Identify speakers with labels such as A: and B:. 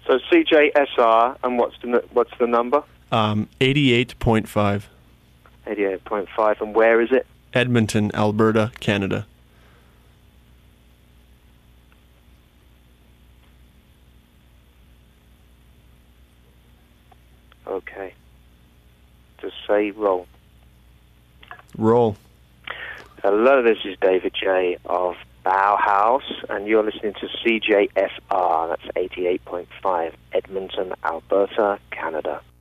A: So CJSR, and what's the number?
B: 88.5.
A: 88.5, and where is it?
B: Edmonton, Alberta, Canada.
A: Okay. Just say roll.
B: Roll.
A: Hello, this is David J. of Bauhaus, and you're listening to CJSR. That's 88.5, Edmonton, Alberta, Canada.